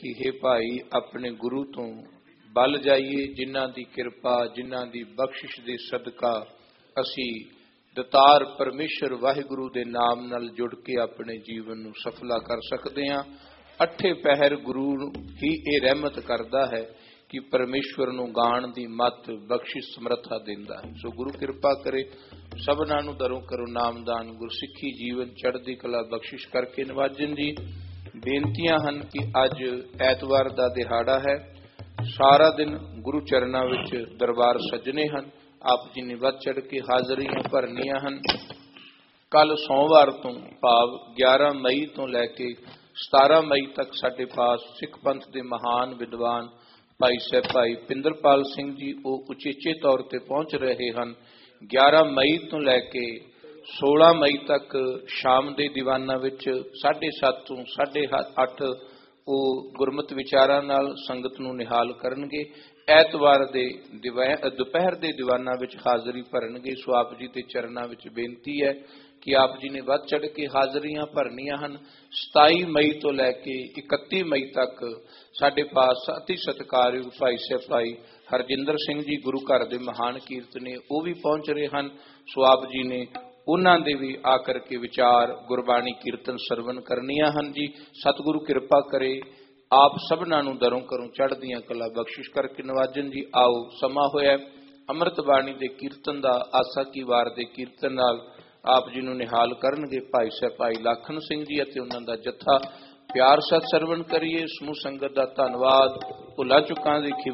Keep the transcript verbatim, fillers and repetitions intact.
कि हे भाई अपने गुरु तो बल जाइए, जिन्हां दी किरपा जिन्हां दी बख्शिश दे सदका असी दतार परमेश्वर वाहिगुरु दे नाम नाल जुड़ के अपने जीवन नूं सफला कर सकते हैं। अठे पहर गुरु ही ये रहमत करता है कि परमेश्वर नूं गाण दी मत बख्शिश समर्था देंदा है। सो गुरु किरपा करे सबनां नूं दरों करो नामदान, गुरसिੱਖੀ जीवन चढ़दी कला बख्शिश करके नवाजन जी। बेनतियां हन कि अज ऐतवार दा दिहाड़ा है, सारा दिन गुरु चरनां विच दरबार सजने हन। आप जी ने वध चढ़ के हाजरियां भरनियां हन। कल सोमवार तो भाव ग्यारह मई तो लैके सतारह मई तक साडे पास सिख पंथ के महान विद्वान भाई साहब भाई पिंदरपाल सिंह जी वो उचेचे तौर पर पहुंच रहे हैं। ग्यारह मई तो लैके सोलह मई तक शाम के दीवाना विच साढ़े सत्त तो साढ़े अठ वो गुरमत विचारां नाल संगत नूं निहाल करनगे। ऐतवार दे दोपहर के दीवाना विच हाज़री भरनगे। सो आप जी के चरनां विच बेनती है कि आप जी ने वध चढ़ के हाज़रियां भरनियां हन। सताई मई तो लैके इकत्ती मई तक साडे पास अति सत्कारयोग भाई साहब भाई हरजिंदर सिंह जी गुरु घर के महान कीर्तने वो भी पहुंच रहे हैं। सो आप जी ने उन्हां दे भी आकर के विचार गुरबाणी कीर्तन सरवण करनियां हन जी। सतगुरु किरपा करे आप सबनां नूं दरों करों चढ़दियां कला बख्शिश करके नवाजन जी। आओ समा होया अमृत बाणी दे कीर्तन दा, आसा की वार दे कीर्तन नाल आप जी नूं निहाल करनगे भाई साहब भाई लाखन सिंह जी अते उन्हां दा जत्था। प्यार सत सरवण करिए। समूह संगत दा धन्नवाद। भुलां चुकां दी